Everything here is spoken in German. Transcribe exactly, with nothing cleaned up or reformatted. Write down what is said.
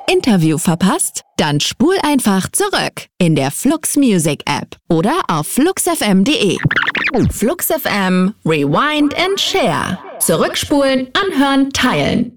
Interview verpasst? Dann spul einfach zurück in der Flux Music App oder auf flux f m punkt d e. Flux F M, Rewind and Share. Zurückspulen, anhören, teilen.